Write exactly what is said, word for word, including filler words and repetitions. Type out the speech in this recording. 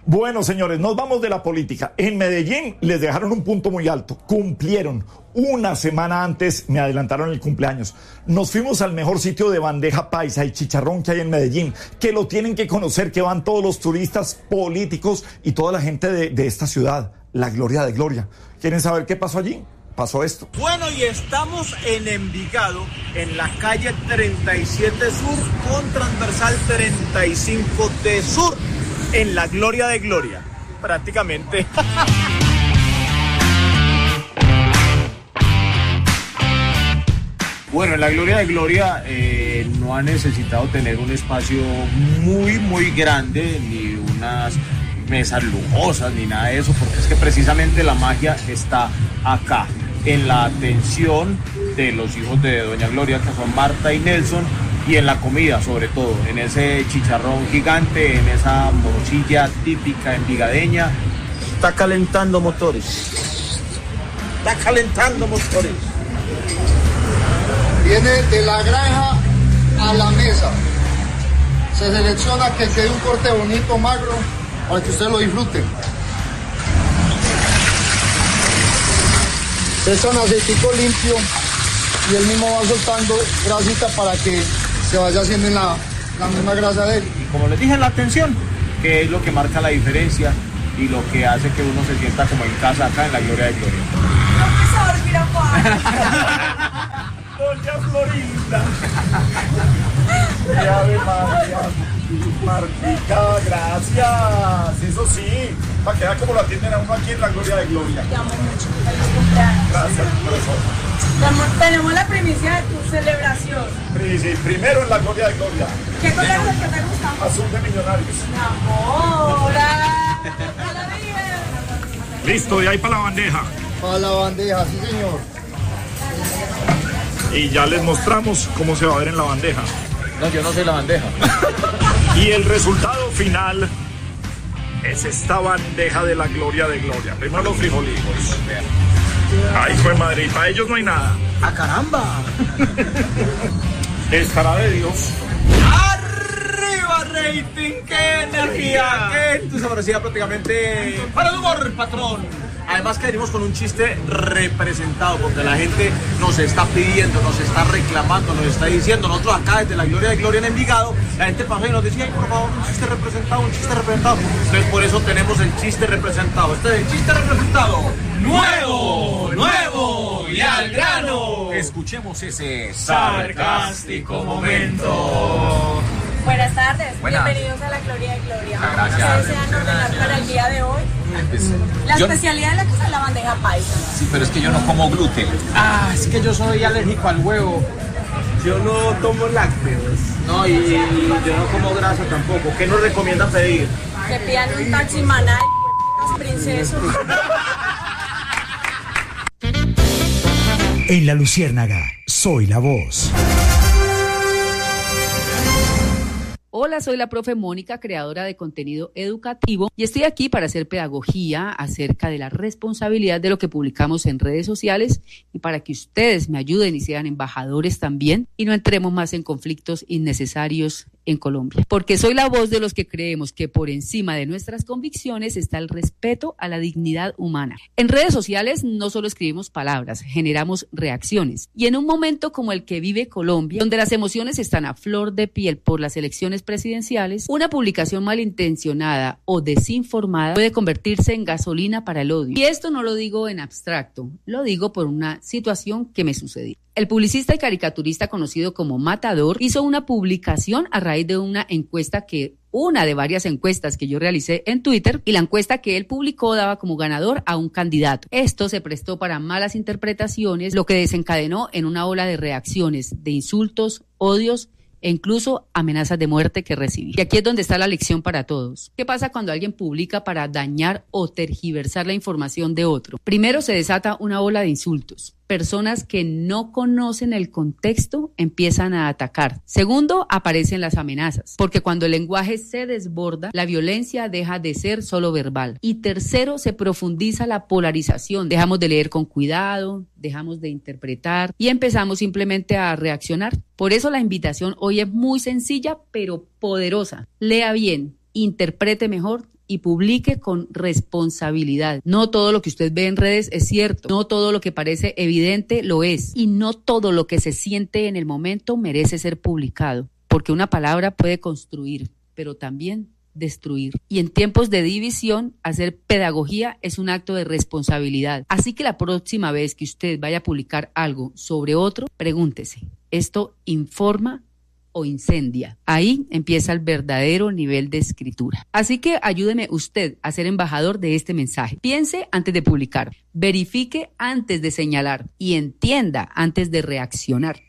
Bueno, señores, nos vamos de la política. En Medellín les dejaron un punto muy alto. Cumplieron. Una semana antes me adelantaron el cumpleaños. Nos fuimos al mejor sitio de bandeja paisa y chicharrón que hay en Medellín, que lo tienen que conocer, que van todos los turistas, políticos y toda la gente de, de esta ciudad. La Gloria de Gloria. ¿Quieren saber qué pasó allí? Pasó esto. Bueno, y estamos en Envigado, en la calle treinta y siete Sur, con transversal treinta y cinco T Sur, en la Gloria de Gloria, prácticamente. Bueno, en la Gloria de Gloria eh, no ha necesitado tener un espacio muy, muy grande, ni unas mesas lujosas, ni nada de eso, porque es que precisamente la magia está acá, en la atención de los hijos de Doña Gloria, que son Marta y Nelson, y en la comida sobre todo, en ese chicharrón gigante, en esa morcilla típica envigadeña. Está calentando motores, está calentando motores. Viene de la granja a la mesa. Se selecciona que quede un corte bonito, magro, para que ustedes lo disfruten. Se echa un aceitico limpio y él mismo va soltando grasita para que se vaya haciendo en la, la misma grasa de él. Y como les dije, la atención, que es lo que marca la diferencia y lo que hace que uno se sienta como en casa acá en la Gloria de Gloria. Doña Florinda. ¡Qué Ave María! Martica, gracias. Eso sí, para que vea cómo lo atienden a uno aquí en la Gloria de Gloria. Te amo mucho. Feliz cumpleaños. Gracias, corazón. Tenemos la primicia de tu celebración. Sí, primero en la Gloria de Gloria. ¿Qué color es el que te gusta? Azul de Millonarios. Ahora. Listo, de ahí para la bandeja. Para la bandeja, sí señor. Y ya les mostramos cómo se va a ver en la bandeja. No, yo no soy la bandeja. Y el resultado final es esta bandeja de la Gloria de Gloria. Primero los frijolitos. Ay, fue madre, y para ellos no hay nada. ¡A caramba! Estará de Dios. ¡Arriba, rating! ¡Qué energía! ¡Qué entusiasmo! Prácticamente para el humor, patrón. Además que venimos con un chiste representado, porque la gente nos está pidiendo, nos está reclamando, nos está diciendo. Nosotros acá desde la Gloria de Gloria en Envigado, la gente pasó y nos decía, ay, por favor, un chiste representado, un chiste representado. Entonces por eso tenemos el chiste representado. Este es el chiste representado. ¡Nuevo! ¡Nuevo! ¡Y al grano! Escuchemos ese sarcástico momento. Buenas tardes, Buenas. Bienvenidos a la Gloria de Gloria. Gracias. ¿Qué desean ordenar para el día de hoy? Pues, La yo- especialidad de la casa es la bandeja paisa. Sí, pero es que yo no como gluten. Ah, es que yo soy alérgico al huevo. Yo no tomo lácteos. No, y, y yo no como grasa tampoco. ¿Qué nos recomiendan pedir? Que pidan un taxi maná y princesos. En La Luciérnaga, soy la voz. Hola, soy la profe Mónica, creadora de contenido educativo, y estoy aquí para hacer pedagogía acerca de la responsabilidad de lo que publicamos en redes sociales y para que ustedes me ayuden y sean embajadores también y no entremos más en conflictos innecesarios en Colombia. Porque soy la voz de los que creemos que por encima de nuestras convicciones está el respeto a la dignidad humana. En redes sociales no solo escribimos palabras, generamos reacciones. Y en un momento como el que vive Colombia, donde las emociones están a flor de piel por las elecciones presidenciales, una publicación malintencionada o desinformada puede convertirse en gasolina para el odio. Y esto no lo digo en abstracto, lo digo por una situación que me sucedió. El publicista y caricaturista conocido como Matador hizo una publicación a raíz de una encuesta que, una de varias encuestas que yo realicé en Twitter, y la encuesta que él publicó daba como ganador a un candidato. Esto se prestó para malas interpretaciones, lo que desencadenó en una ola de reacciones, de insultos, odios e incluso amenazas de muerte que recibí. Y aquí es donde está la lección para todos. ¿Qué pasa cuando alguien publica para dañar o tergiversar la información de otro? Primero se desata una ola de insultos. Personas que no conocen el contexto empiezan a atacar. Segundo, aparecen las amenazas, porque cuando el lenguaje se desborda, la violencia deja de ser solo verbal. Y tercero, se profundiza la polarización. Dejamos de leer con cuidado, dejamos de interpretar y empezamos simplemente a reaccionar. Por eso la invitación hoy es muy sencilla, pero poderosa. Lea bien, interprete mejor y publique con responsabilidad. No todo lo que usted ve en redes es cierto, no todo lo que parece evidente lo es, y no todo lo que se siente en el momento merece ser publicado, porque una palabra puede construir, pero también destruir. Y en tiempos de división, hacer pedagogía es un acto de responsabilidad. Así que la próxima vez que usted vaya a publicar algo sobre otro, pregúntese, ¿esto informa o incendia? Ahí empieza el verdadero nivel de escritura. Así que ayúdeme usted a ser embajador de este mensaje. Piense antes de publicar, verifique antes de señalar y entienda antes de reaccionar.